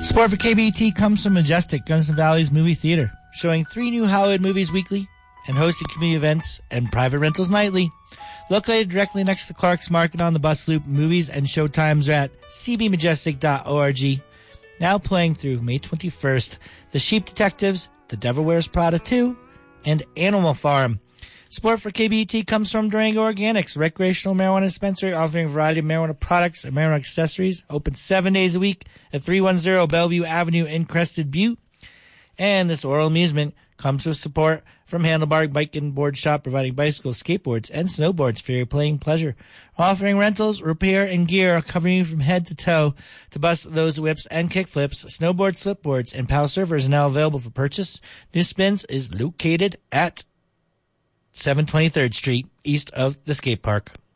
Support for KBET comes from Majestic Gunnison Valley's Movie Theater, showing 3 new Hollywood movies weekly and hosting community events and private rentals nightly. Located directly next to Clark's Market on the bus loop, movies and showtimes are at cbmajestic.org. Now playing through May 21st, The Sheep Detectives, The Devil Wears Prada 2, and Animal Farm. Support for KBET comes from Durango Organics, recreational marijuana dispensary offering a variety of marijuana products and marijuana accessories. Open 7 days a week at 310 Bellevue Avenue in Crested Butte. And this oral amusement comes with support from Handlebar Bike and Board Shop, providing bicycles, skateboards, and snowboards for your playing pleasure. Offering rentals, repair, and gear covering you from head to toe to bust those whips and kickflips. Snowboards, flipboards, and PAL surfers are now available for purchase. New Spins is located at 723rd Street, east of the skate park.